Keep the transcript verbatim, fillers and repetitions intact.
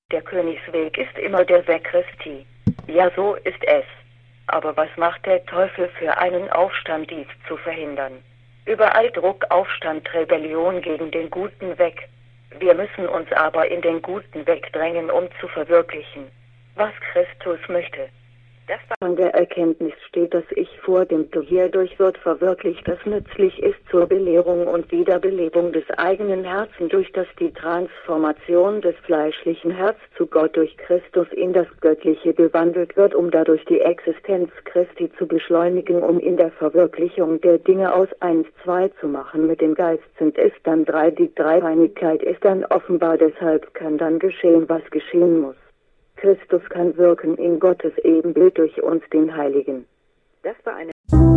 Der Königsweg ist immer der Weg Christi. Ja, so ist es. Aber was macht der Teufel für einen Aufstand, dies zu verhindern? Überall Druck, Aufstand, Rebellion gegen den guten Weg. Wir müssen uns aber in den guten Weg drängen, um zu verwirklichen, was Christus möchte. Das an der Erkenntnis steht, dass ich vor dem Du hierdurch wird verwirklicht, das nützlich ist zur Belehrung und Wiederbelebung des eigenen Herzens, durch das die Transformation des fleischlichen Herzens zu Gott durch Christus in das Göttliche gewandelt wird, um dadurch die Existenz Christi zu beschleunigen, um in der Verwirklichung der Dinge aus eins zwei zu machen. Mit dem Geist sind es dann drei, die Dreieinigkeit ist dann offenbar, deshalb kann dann geschehen, was geschehen muss. Christus kann wirken in Gottes Ebenbild durch uns, den Heiligen. Das war eine